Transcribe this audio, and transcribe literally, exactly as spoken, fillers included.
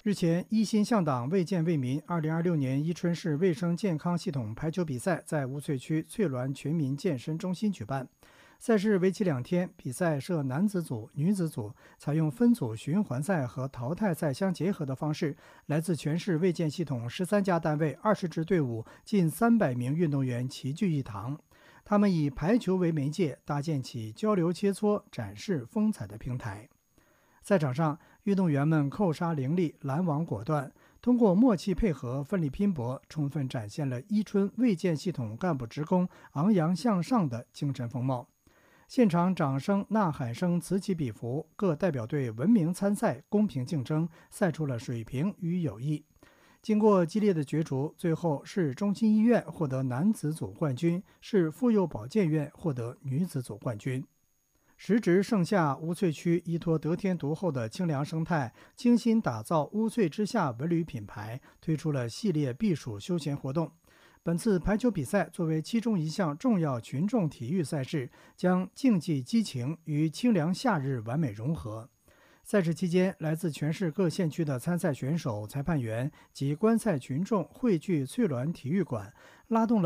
日前，一心向党、为建为民二零二六年伊春市卫生健康系统排球比赛在乌翠区翠峦全民健身中心举办。赛事为期两天，比赛设男子组、女子组，采用分组循环赛和淘汰赛相结合的方式。来自全市卫健系统十三家单位、二十支队伍，近三百名运动员齐聚一堂。他们以排球为媒介，搭建起交流切磋、展示风采的平台。赛场上，运动员们扣杀凌厉，拦网果断，通过默契配合、奋力拼搏，充分展现了伊春卫健系统干部职工昂扬向上的精神风貌。现场掌声、呐喊声此起彼伏，各代表队文明参赛、公平竞争，赛出了水平与友谊。经过激烈的角逐，最后市中心医院获得男子组冠军，市妇幼保健院获得女子组冠军。时值盛夏，乌翠区依托得天独厚的清凉生态，精心打造乌翠之夏文旅品牌，推出了系列避暑休闲活动。本次排球比赛作为其中一项重要群众体育赛事，将竞技激情与清凉夏日完美融合。赛事期间，来自全市各县区的参赛选手、裁判员及观赛群众汇聚翠峦体育馆，拉动了